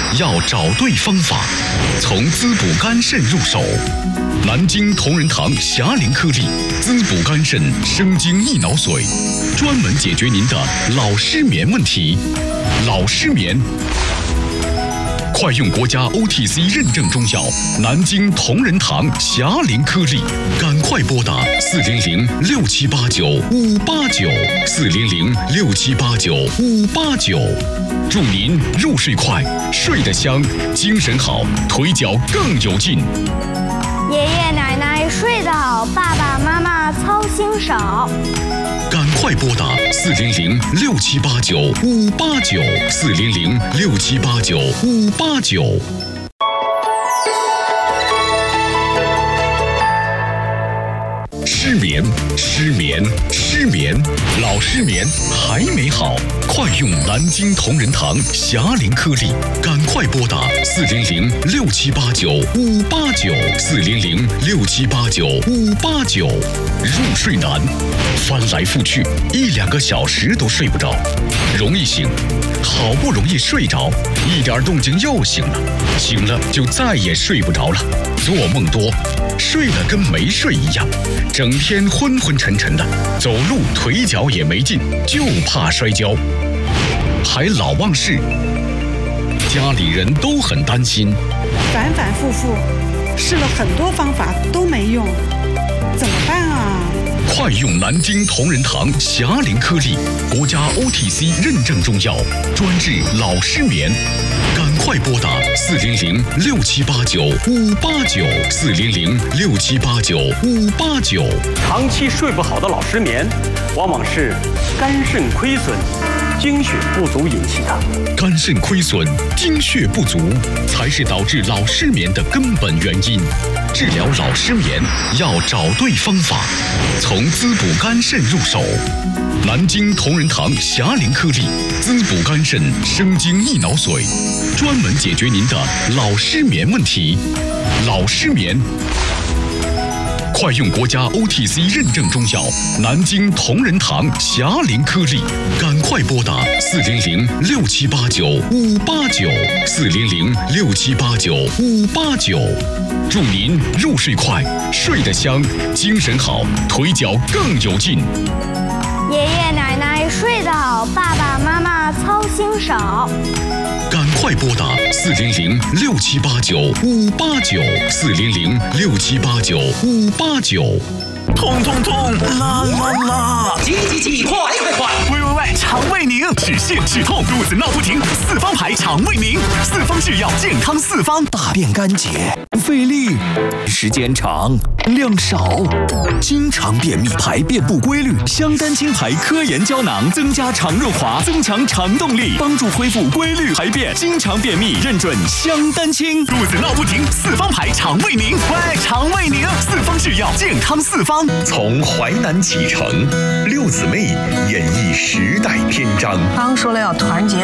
要找对方法，从滋补肝肾入手。南京同仁堂霞灵颗粒滋补肝肾生津益脑髓，专门解决您的老失眠问题。老失眠，快用国家 OTC 认证中药南京同仁堂霞灵颗粒，赶快拨打400-6789-589，400-6789-589，祝您入睡快，睡得香，精神好，腿脚更有劲。 爷爷奶奶睡得好，爸爸妈妈操心少。 赶快拨打400-6789-589，400-6789-589。失眠，老失眠还没好，快用南京同仁堂霞灵颗粒，赶快拨打400-6789-589，400-6789-589。入睡难，翻来覆去1-2个小时都睡不着，容易醒，好不容易睡着，一点动静又醒了，醒了就再也睡不着了，做梦多，睡了跟没睡一样，整天昏昏沉沉的，走路腿脚也没劲，就怕摔跤，还老忘事，家里人都很担心， 反反复复试了很多方法都没用，怎么办啊？ 快用南京同仁堂霞灵颗粒，国家 OTC 认证中药，专治老失眠。赶快拨打400-6789-589，400-6789-589。 长期睡不好的老失眠，往往是肝肾亏损、精血不足引起的。 肝肾亏损、精血不足，才是导致老失眠的根本原因。治疗老失眠要找对方法，从滋补肝肾入手。南京同仁堂霞灵颗粒滋补肝肾生津益脑髓，专门解决您的老失眠问题。老失眠，快用国家 OTC 认证中药南京同仁堂霞灵颗粒，赶快拨打400-6789-589，400-6789-589。祝您入睡快，睡得香，精神好，腿脚更有劲。 爷爷奶奶睡得好，爸爸妈妈操心少。 赶快拨打400-6789-589，400-6789-589。 痛痛痛，啦啦啦！ 急急急，快快快！ 喂，肠胃宁，止泻止痛，肚子闹不停，四方牌肠胃宁，四方制药，健康四方，大便干结，费力，时间长，量少，经常便秘，排便不规律，香丹清牌科研胶囊增加肠润滑，增强肠动力，帮助恢复规律排便，经常便秘认准香丹清，肚子闹不停，四方牌肠胃宁，喂，肠胃宁，四方制药，健康四方。 从淮南启程，六姊妹演绎时代篇章。 刚说了要团结，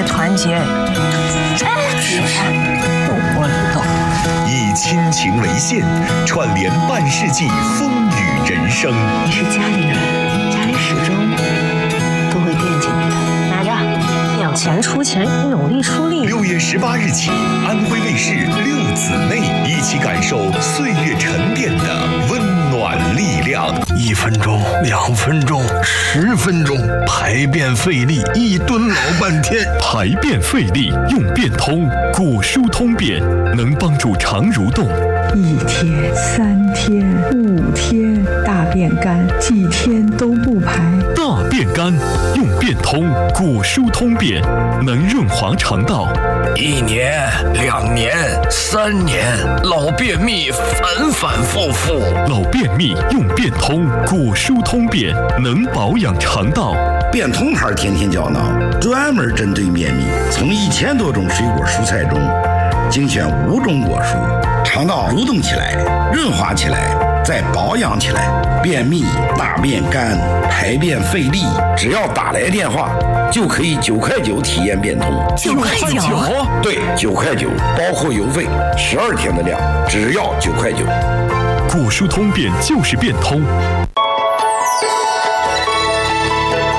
以亲情为线，串联半世纪风雨人生。 你是家里人，家里始终都会惦记你的。拿着，养钱出钱，努力出力。 6月18日起，安徽卫视六姊妹一起感受岁月沉淀的温暖力量。 1分钟、2分钟、10分钟，排便费力，一蹲老半天。 排便费力用便通，果蔬通便能帮助肠蠕动。 1天、3天、5天，大便干，几天都不排。 大便干用便通，果蔬通便能润滑肠道。 1年、2年、3年，老便秘反反复复。 老便秘用便通，果蔬通便能保养肠道。 便通牌天天胶囊专门针对便秘，从1000多种水果蔬菜中精选5种果蔬，肠道蠕动起来，润滑起来，再保养起来。便秘、大便干、排便费力，只要打来电话就可以9块9体验便通。 9块9？ 对，9块9，包括邮费，12天的量，只要9块9。 果蔬通便就是便通。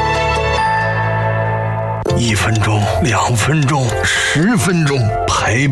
1分钟、2分钟、10分钟，排